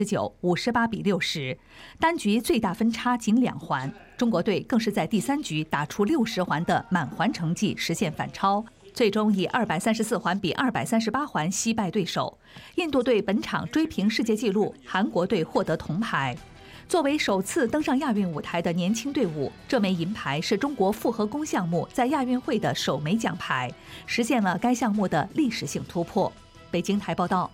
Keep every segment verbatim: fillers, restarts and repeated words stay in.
十九、五十八比六十，单局最大分差仅两环。中国队更是在第三局打出六十环的满环成绩，实现反超，最终以二百三十四环比二百三十八环惜败对手。印度队本场追平世界纪录，韩国队获得铜牌。作为首次登上亚运舞台的年轻队伍，这枚银牌是中国复合弓项目在亚运会的首枚奖牌，实现了该项目的历史性突破。北京台报道。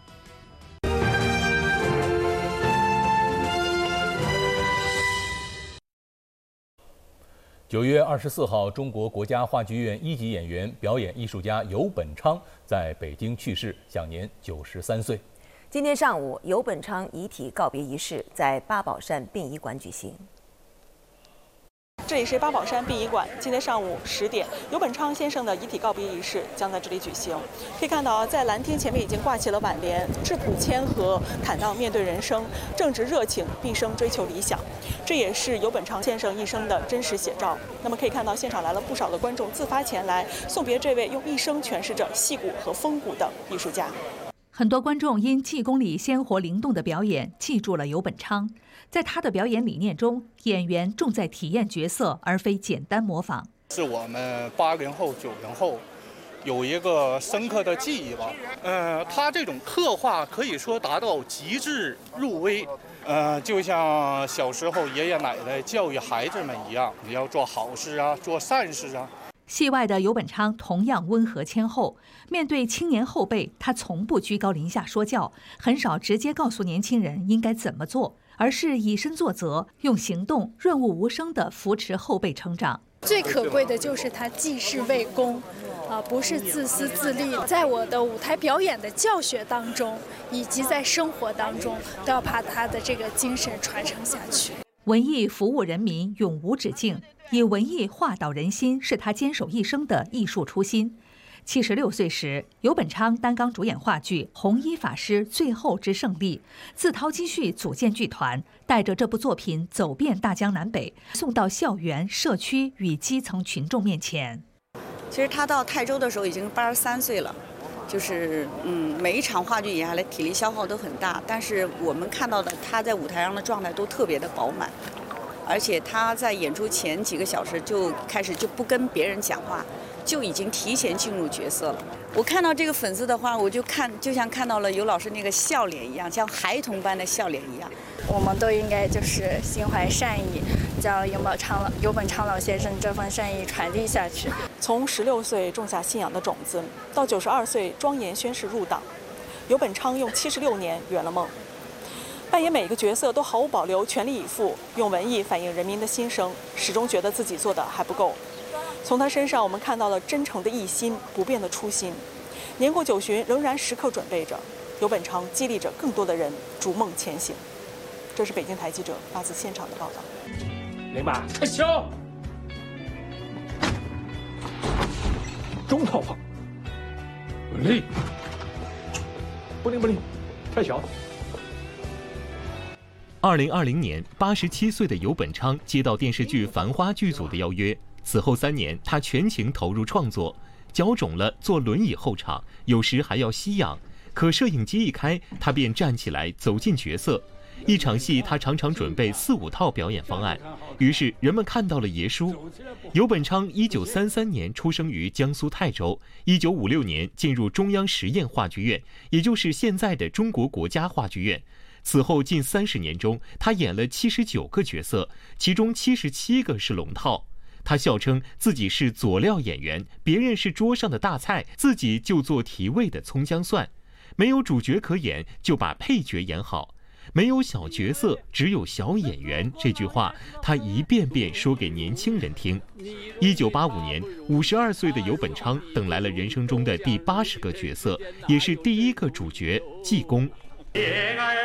九月二十四号，中国国家话剧院一级演员、表演艺术家游本昌在北京去世，享年九十三岁。 今天上午，游本昌遗体告别仪式在八宝山殡仪馆举行。 这里是八宝山殡仪馆，今天上午十点，游本昌先生的遗体告别仪式将在这里举行。可以看到，在蓝天前面已经挂起了挽联，质朴谦和，坦荡面对人生，正直热情，毕生追求理想。这也是游本昌先生一生的真实写照。那么可以看到，现场来了不少的观众自发前来送别这位用一生诠释着戏骨和风骨的艺术家。 很多观众因济公里鲜活灵动的表演记住了游本昌。在他的表演理念中，演员重在体验角色，而非简单模仿。 是我们八零后、九零后有一个深刻的记忆吧。呃，他这种刻画可以说达到极致入微。呃，就像小时候爷爷奶奶教育孩子们一样，你要做好事啊，做善事啊。 戏外的游本昌同样温和谦厚，面对青年后辈，他从不居高临下说教，很少直接告诉年轻人应该怎么做，而是以身作则，用行动润物无声地扶持后辈成长。 最可贵的就是他济世为公，啊，不是自私自利。在我的舞台表演的教学当中，以及在生活当中，都要把他的这个精神传承下去。 文艺服务人民永无止境，以文艺化导人心是他坚守一生的艺术初心。七十六岁时，游本昌担纲主演话剧《红衣法师最后之胜利》，自掏积蓄组建剧团，带着这部作品走遍大江南北，送到校园、社区与基层群众面前。 其实他到泰州的时候已经八十三岁了。就是嗯，每一场话剧演下来，体力消耗都很大，但是我们看到的他在舞台上的状态都特别的饱满，而且他在演出前几个小时就开始就不跟别人讲话，就已经提前进入角色了。我看到这个粉丝的话，我就看就像看到了游老师那个笑脸一样，像孩童般的笑脸一样。 我们都应该就是心怀善意，将游本昌老游本昌老先生这份善意传递下去。 从十六岁种下信仰的种子，到九十二岁庄严宣誓入党，游本昌用七十六年圆了梦。扮演每一个角色都毫无保留，全力以赴，用文艺反映人民的心声，始终觉得自己做的还不够。从他身上，我们看到了真诚的一心，不变的初心。年过九旬，仍然时刻准备着。游本昌激励着更多的人逐梦前行。这是北京台记者发自现场的报道。 零八，开枪！中炮炮，稳立，不灵不灵，太小。 二零二零年，八十七岁的游本昌接到电视剧《繁花》剧组的邀约，此后三年，他全情投入创作，脚肿了坐轮椅候场，有时还要吸氧，可摄影机一开，他便站起来走进角色。一场戏，他常常准备四五套表演方案，于是人们看到了爷叔。游本昌一九三三年出生于江苏泰州，一九五六年进入中央实验话剧院，也就是现在的中国国家话剧院。此后近三十年中，他演了七十九个角色，其中七十七个是龙套。他笑称自己是佐料演员，别人是桌上的大菜，自己就做提味的葱姜蒜。没有主角可演，就把配角演好。没有小角色，只有小演员，这句话他一遍遍说给年轻人听。一九八五年，五十二岁的游本昌等来了人生中的第八十个角色，也是第一个主角济公。